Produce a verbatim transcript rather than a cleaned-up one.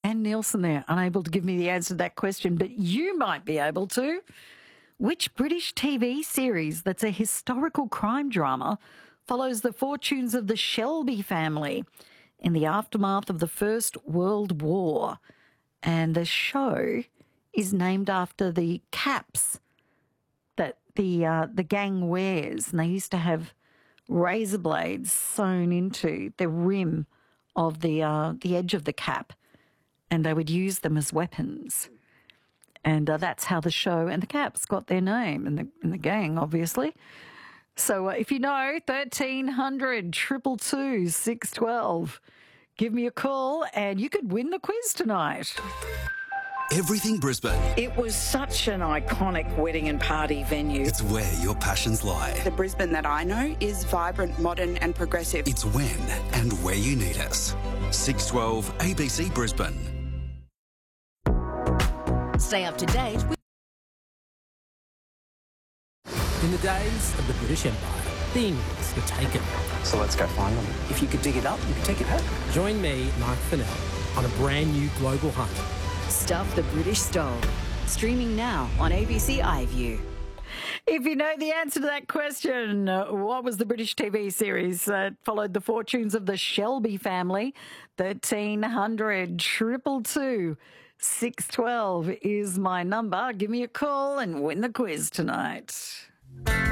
and Nielsen there, unable to give me the answer to that question, but you might be able to. Which British T V series that's a historical crime drama follows the fortunes of the Shelby family in the aftermath of the First World War? And the show is named after the caps that the uh, the gang wears, and they used to have razor blades sewn into the rim of the uh, the edge of the cap, and they would use them as weapons. And uh, that's how the show and the caps got their name, and the, and the gang, obviously. So uh, if you know, thirteen hundred, two two two, six one two, give me a call and you could win the quiz tonight. Everything Brisbane. It was such an iconic wedding and party venue. It's where your passions lie. The Brisbane that I know is vibrant, modern and progressive. It's when and where you need us. six twelve A B C Brisbane. Stay up to date with... In the days of the British Empire, things were taken. So let's go find them. If you could dig it up, you could take it back. Join me, Mark Fennell, on a brand new global hunt. Stuff the British Stole. Streaming now on A B C iView. If you know the answer to that question, uh, what was the British T V series that followed the fortunes of the Shelby family? thirteen hundred, two two two, six one two is my number. Give me a call and win the quiz tonight.